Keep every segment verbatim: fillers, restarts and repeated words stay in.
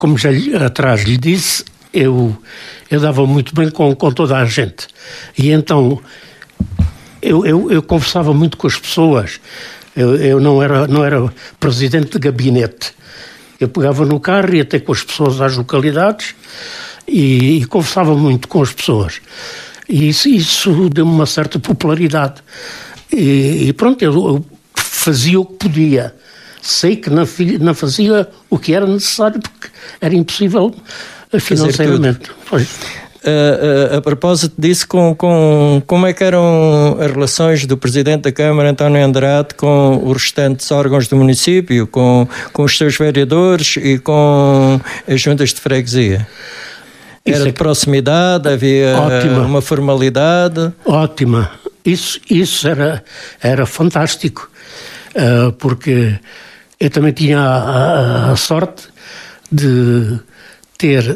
como já lhe, atrás lhe disse, eu, eu dava muito bem com, com toda a gente. E então eu, eu, eu conversava muito com as pessoas. Eu, eu não, era, não era presidente de gabinete. Eu pegava no carro, ia ter com as pessoas às localidades e, e conversava muito com as pessoas. E isso, isso deu-me uma certa popularidade. E, e pronto, eu, eu fazia o que podia. Sei que não, não fazia o que era necessário, porque era impossível financeiramente. Pois. Uh, uh, a propósito disso, com, com, como é que eram as relações do Presidente da Câmara, António Andrade, com os restantes órgãos do município, com, com os seus vereadores e com as juntas de freguesia? Era de proximidade, havia ótima. Uma formalidade? Ótima. Isso, isso era, era fantástico, uh, porque eu também tinha a, a, a sorte de ter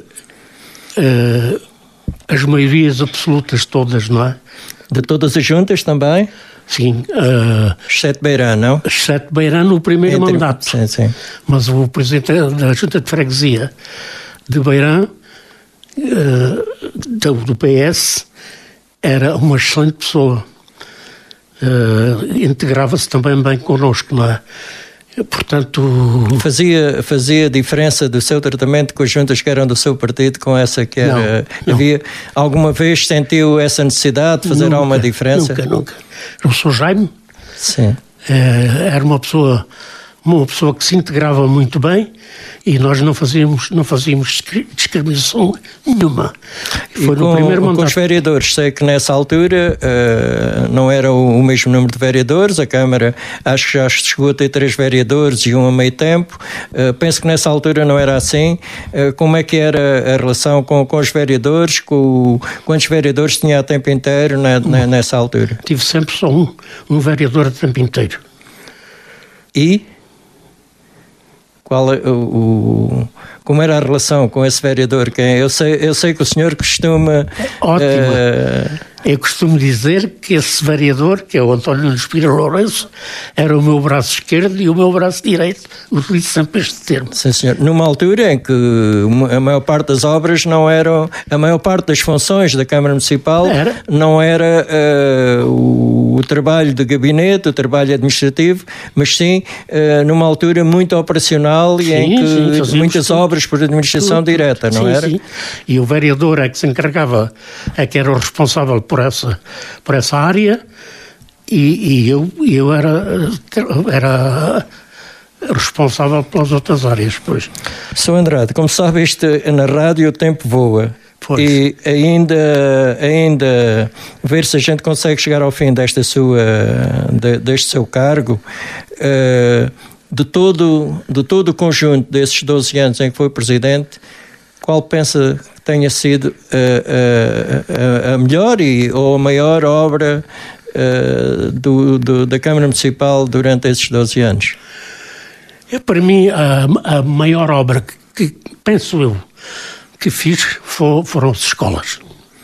uh, as maiorias absolutas todas, não é? De todas as juntas também? Sim. Uh, exceto Beirã, não? Exceto Beirã no primeiro Entre... mandato. Sim, sim. Mas o presidente da Junta de Freguesia de Beirã, uh, do, do P S, era uma excelente pessoa. Uh, integrava-se também bem connosco, não é? Portanto... Fazia, fazia diferença do seu tratamento com as juntas que eram do seu partido com essa que era... Não, havia, não. Alguma vez sentiu essa necessidade de fazer nunca, alguma diferença? Nunca, nunca. O senhor Jaime Sim. Uh, era uma pessoa, uma pessoa que se integrava muito bem e nós não fazíamos, não fazíamos discriminação nenhuma. Foi e no com, primeiro mandato. Com os vereadores, sei que nessa altura uh, não era o, o mesmo número de vereadores, a Câmara acho que já chegou a ter três vereadores e um a meio tempo, uh, penso que nessa altura não era assim. Uh, como é que era a relação com, com os vereadores? Com, quantos vereadores tinha a tempo inteiro na, na, nessa altura? Tive sempre só um, um vereador a tempo inteiro. E... Qual o, o, como era a relação com esse vereador? Quem, eu, sei, eu sei que o senhor costuma... Ótimo. Uh... Eu costumo dizer que esse vereador, que é o António Espira Lourenço, era o meu braço esquerdo e o meu braço direito. Utilizo sempre este termo. Sim, senhor. Numa altura em que a maior parte das obras não eram... A maior parte das funções da Câmara Municipal era. não era uh, o, o trabalho de gabinete, o trabalho administrativo, mas sim uh, numa altura muito operacional e sim, em que sim, muitas tudo. obras por administração tudo. direta, não sim, era? Sim. E o vereador é que se encarregava, é que era o responsável por essa, por essa área e, e eu, eu era, era responsável pelas outras áreas. Pois. senhor Andrade, como sabe, este, na rádio o tempo voa. Pois. E ainda, ainda ver se a gente consegue chegar ao fim desta sua, de, deste seu cargo. Uh, de, todo, de todo o conjunto desses doze anos em que foi presidente, qual pensa que tenha sido a, a, a melhor e, ou a maior obra uh, do, do, da Câmara Municipal durante esses doze anos? É, para mim, a, a maior obra que, que penso eu que fiz for, foram as escolas.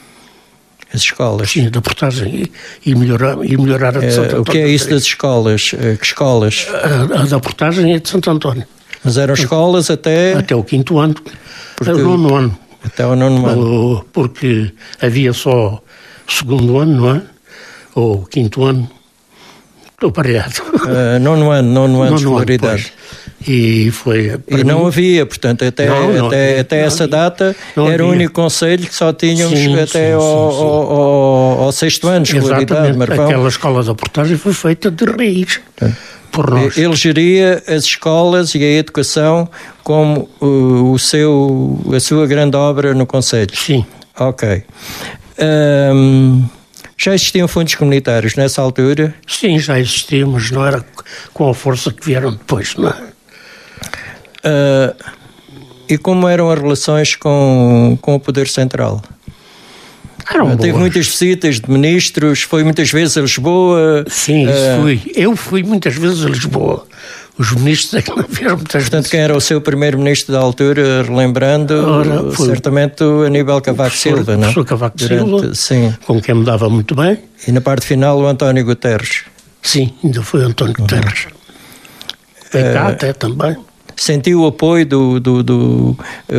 As escolas? Sim, da portagem e, e, melhorar, e melhorar a de Santo António. O que é isso das escolas? Que escolas? A, a da portagem é de Santo António. Mas eram escolas até... Até o quinto ano, porque... o nono ano. Até o nono ano. Porque havia só o segundo ano, não é? Ou o quinto ano. Estou pareado. Uh, nono ano, nono ano de escolaridade. E foi... E não mim... havia, portanto, até, não, não, até, não, até não essa havia. data não era havia. o único concelho que só tínhamos sim, até sim, ao, sim, sim. Ao, ao, ao sexto ano de escolaridade. Exatamente. Aquela escola da portagem foi feita de raiz. Sim. Por nós. Ele geria as escolas e a educação como uh, o seu, a sua grande obra no concelho. Sim. Ok. Um, já existiam fundos comunitários nessa altura? Sim, já existiam, mas não era com a força que vieram depois, não é? Uh, e como eram as relações com, com o Poder Central? Eram Teve boas. muitas visitas de ministros, foi muitas vezes a Lisboa. Sim, isso uh, fui. Eu fui muitas vezes a Lisboa. Os ministros é que não vieram muitas portanto, vezes. Quem era o seu primeiro-ministro da altura, relembrando, Ora, foi, certamente o Aníbal Cavaco Silva, não? O professor Cavaco Durante, Silva, sim. com quem me dava muito bem. E na parte final o António Guterres. Sim, ainda foi o António uhum. Guterres. Veio cá uh, até também. Sentiu o apoio do, do, do,